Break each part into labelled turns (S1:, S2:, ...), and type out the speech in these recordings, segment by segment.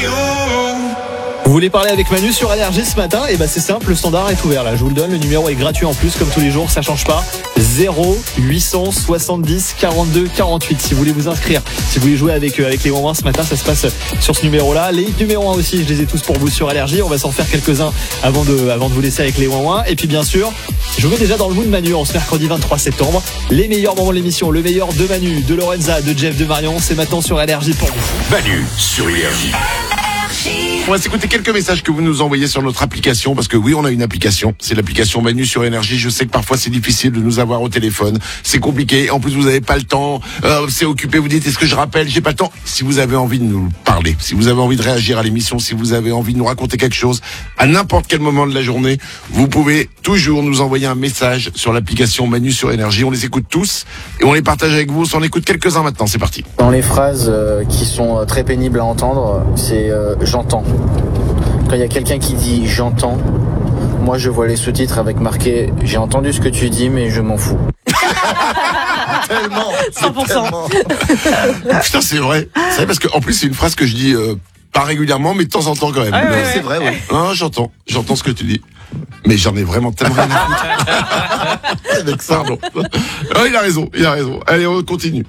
S1: Vous voulez parler avec Manu sur Énergie ce matin? Et c'est simple, le standard est ouvert là, je vous le donne, le numéro est gratuit en plus comme tous les jours, ça change pas. 0870 42 48 si vous voulez vous inscrire, si vous voulez jouer avec les Ouin ce matin, ça se passe sur ce numéro là. Les numéros 1 aussi, je les ai tous pour vous sur Énergie, on va s'en faire quelques-uns avant de vous laisser avec les Ouin. Et puis bien sûr, je mets déjà dans le mood Manu en ce mercredi 23 septembre. Les meilleurs moments de l'émission, le meilleur de Manu, de Lorenza, de Jeff, de Marion, c'est maintenant sur Énergie pour vous.
S2: Manu sur Énergie. On va s'écouter quelques messages que vous nous envoyez sur notre application, parce que oui, on a une application. C'est l'application Manu sur Énergie. Je sais que parfois c'est difficile de nous avoir au téléphone. C'est compliqué. En plus, vous n'avez pas le temps. C'est occupé. Vous dites, est-ce que je rappelle? J'ai pas le temps. Si vous avez envie de nous parler, si vous avez envie de réagir à l'émission, si vous avez envie de nous raconter quelque chose, à n'importe quel moment de la journée, vous pouvez toujours nous envoyer un message sur l'application Manu sur Énergie. On les écoute tous et on les partage avec vous. On en écoute quelques-uns maintenant. C'est parti.
S3: Dans les phrases qui sont très pénibles à entendre, c'est j'entends. Quand il y a quelqu'un qui dit j'entends, moi je vois les sous-titres avec marqué j'ai entendu ce que tu dis mais je m'en fous.
S2: Tellement,
S4: 100%.
S2: tellement. Putain, c'est vrai. C'est vrai parce que en plus c'est une phrase que je dis pas régulièrement mais de temps en temps quand même.
S4: Ouais.
S2: C'est vrai, oui. Non, j'entends ce que tu dis. Mais j'en ai vraiment tellement rien à foutre. Avec ça, pardon. Oh, il a raison. Allez, on continue.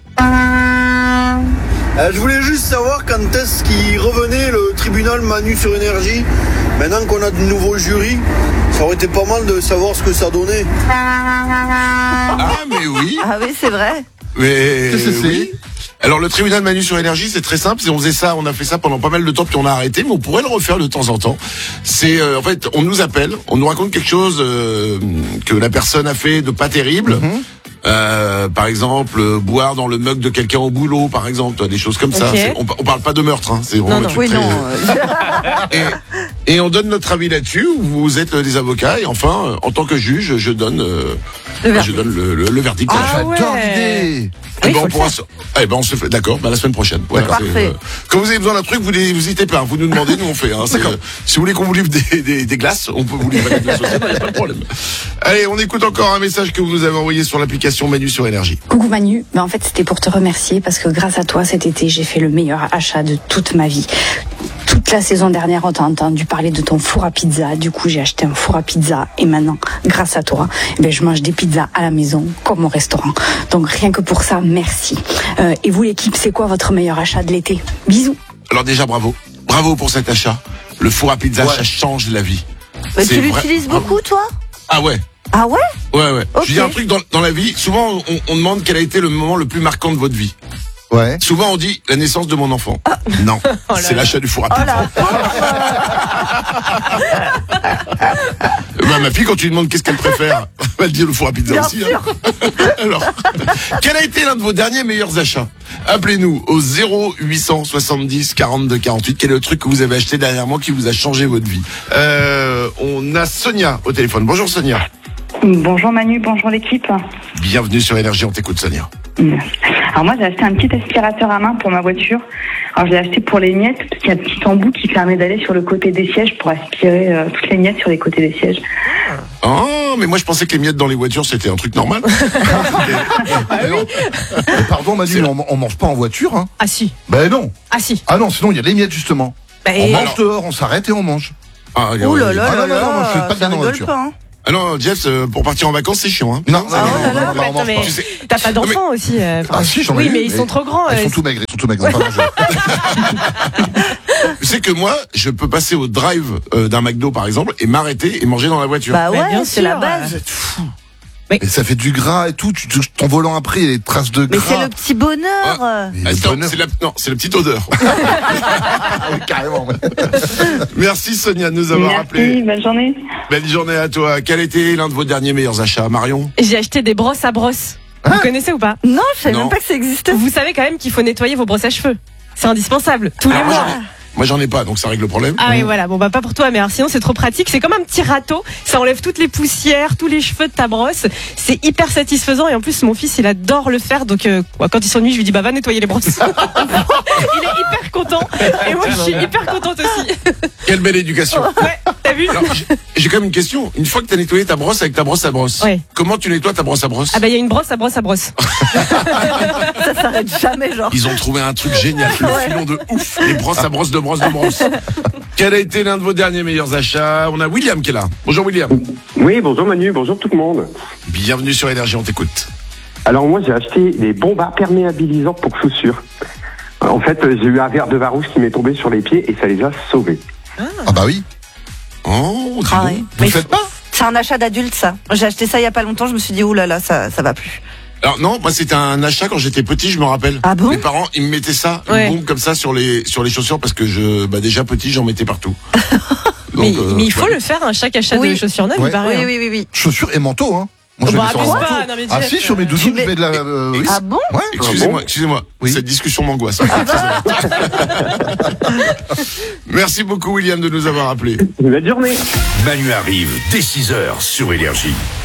S5: Je voulais juste savoir quand est-ce qu'il revenait le tribunal Manu sur Énergie. Maintenant qu'on a de nouveaux jurys, ça aurait été pas mal de savoir ce que ça donnait.
S2: Ah, mais oui.
S4: Ah oui, c'est vrai.
S2: Mais oui. Alors le tribunal Manu sur Énergie, c'est très simple. On a fait ça pendant pas mal de temps, puis on a arrêté, mais on pourrait le refaire de temps en temps. C'est en fait, on nous appelle, on nous raconte quelque chose que la personne a fait de pas terrible. Par exemple, boire dans le mug de quelqu'un au boulot, par exemple, des choses comme ça.
S4: Okay.
S2: On parle pas de meurtre, hein. C'est vraiment Et on donne notre avis là-dessus. Vous êtes des avocats et enfin, en tant que juge, je donne le verdict.
S6: J'adore l'idée.
S2: On se fait, d'accord, la semaine prochaine. Ouais,
S4: parfait.
S2: Quand vous avez besoin d'un truc, vous n'hésitez pas, vous nous demandez, nous on fait. Si vous voulez qu'on vous livre des glaces, on peut vous livrer des glaces aussi, il n'y a pas de problème. Allez, on écoute encore un message que vous nous avez envoyé sur l'application Manu sur Énergie.
S7: Coucou Manu, en fait c'était pour te remercier parce que grâce à toi cet été j'ai fait le meilleur achat de toute ma vie. Toute la saison dernière on t'a entendu parler de ton four à pizza, du coup j'ai acheté un four à pizza et maintenant grâce à toi je mange des pizzas à la maison comme au restaurant. Donc rien que pour ça, merci. Et vous l'équipe, c'est quoi votre meilleur achat de l'été? Bisous.
S2: Alors déjà bravo pour cet achat. Le four à pizza, ça change la vie.
S4: Mais tu l'utilises beaucoup toi?
S2: Ah ouais.
S4: Ah ouais?
S2: Ouais.
S4: Okay.
S2: Je dis un truc dans la vie, souvent on demande quel a été le moment le plus marquant de votre vie.
S6: Ouais.
S2: Souvent on dit la naissance de mon enfant. Non, c'est l'achat du four à pizza. Ma fille, quand tu lui demandes qu'est-ce qu'elle préfère, elle dit le four à pizza
S4: Bien
S2: aussi.
S4: sûr.
S2: Alors, quel a été l'un de vos derniers meilleurs achats? Appelez-nous au 0870 42 48. Quel est le truc que vous avez acheté dernièrement qui vous a changé votre vie? On a Sonia au téléphone. Bonjour Sonia.
S8: Bonjour Manu, bonjour l'équipe.
S2: Bienvenue sur Énergie, on t'écoute Sonia.
S8: Alors moi j'ai acheté un petit aspirateur à main pour ma voiture. Alors je l'ai acheté pour les miettes parce qu'il y a un petit embout qui permet d'aller sur le côté des sièges pour aspirer toutes les miettes sur les côtés des sièges.
S2: Oh, mais moi je pensais que les miettes dans les voitures c'était un truc normal.
S6: Pardon Manu, on mange pas en voiture, hein?
S4: Ah si.
S6: Ben non.
S4: Ah si.
S6: Ah non, sinon il y a les miettes justement. On mange dehors, on s'arrête et on mange.
S4: Ouh là là là là,
S6: moi, je fais pas
S4: ça
S6: bien en
S4: rigole
S6: voiture.
S4: pas, hein.
S2: Ah non, Jeff, pour partir en vacances c'est chiant, hein.
S6: Non,
S4: Ah non, mais
S2: Tu sais-
S4: t'as pas d'enfants aussi.
S6: Ah si, j'en ai
S4: Oui,
S6: eu,
S4: mais ils sont trop grands.
S6: Ils sont tout maigres, ils ont pas mangé.
S2: Tu sais que moi, je peux passer au drive d'un McDo par exemple et m'arrêter et manger dans la voiture.
S4: Bah ouais,
S8: bien
S4: c'est la
S8: sûr.
S4: base.
S6: Et ça fait du gras et tout, tu touches ton volant après, il y a des traces de
S4: Mais
S6: gras.
S4: c'est le petit bonheur.
S6: Mais
S2: Ah,
S6: le
S2: non,
S6: bonheur.
S2: c'est la petite odeur.
S6: Carrément.
S2: Merci Sonia de nous avoir
S8: Merci,
S2: appelé.
S8: bonne journée.
S2: Belle journée à toi. Quel était l'un de vos derniers meilleurs achats, Marion?
S4: J'ai acheté des brosses à brosse. Vous connaissez ou pas?
S9: Non, je savais
S2: Non.
S9: même pas que ça existait.
S4: Vous savez quand même qu'il faut nettoyer vos brosses à cheveux. C'est indispensable, tous les
S2: Alors,
S4: mois.
S2: Moi j'en ai pas, donc ça règle le problème.
S4: Ah oui, voilà. Bon, bah, pas pour toi, mais alors, sinon, c'est trop pratique. C'est comme un petit râteau. Ça enlève toutes les poussières, tous les cheveux de ta brosse. C'est hyper satisfaisant. Et en plus, mon fils, il adore le faire. Donc, quand il s'ennuie, je lui dis, bah, va nettoyer les brosses. Il est hyper content. Et moi, je suis hyper contente aussi.
S2: Quelle belle éducation.
S4: Ouais, t'as vu?
S2: Alors, j'ai quand même une question. Une fois que t'as nettoyé ta brosse avec ta brosse à brosse, comment tu nettoies ta brosse à brosse?
S4: Ah bah il y a une brosse à brosse à brosse.
S9: Ça s'arrête jamais, genre.
S2: Ils ont trouvé un truc génial, le filon de ouf, les brosses à brosse de brosse de brosse. Quel a été l'un de vos derniers meilleurs achats? On a William qui est là. Bonjour William.
S10: Oui, bonjour Manu, bonjour tout le monde.
S2: Bienvenue sur Énergie, on t'écoute.
S10: Alors moi j'ai acheté des bombes imperméabilisantes pour chaussures. En fait, j'ai eu un verre de Varousse qui m'est tombé sur les pieds et ça les a sauvés.
S6: Ah bah oui.
S2: Oh,
S9: Ouais.
S6: Vous le faites pas?
S9: C'est un achat d'adulte, ça. J'ai acheté ça il y a pas longtemps, je me suis dit, oulala, ça va plus.
S2: Alors non, moi c'était un achat quand j'étais petit, je me rappelle.
S9: Ah bon?
S2: Mes parents, ils me mettaient ça, une bombe comme ça sur les chaussures parce que déjà petit, j'en mettais partout. Donc,
S4: mais il faut le faire, chaque achat de chaussures neuves, il paraît.
S9: Oui.
S6: Chaussures et manteau, hein. Moi, je
S4: Bah,
S6: mets sur un
S4: abuse
S6: manteau.
S4: pas, non, mais
S6: Ah
S4: direct,
S6: si, sur mes doudous, je mets de la... oui.
S9: Ah bon?
S6: Ouais.
S2: Excusez-moi, cette discussion m'angoisse. Merci beaucoup William de nous avoir appelés.
S10: Bonne journée.
S11: Manu arrive dès 6h sur Énergie.